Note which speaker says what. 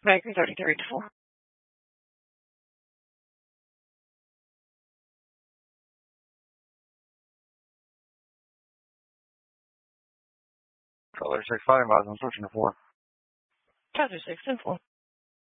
Speaker 1: Baker 33 to 4.
Speaker 2: Color 6-5, I'm switching to 4.
Speaker 1: Charger 6 and 4.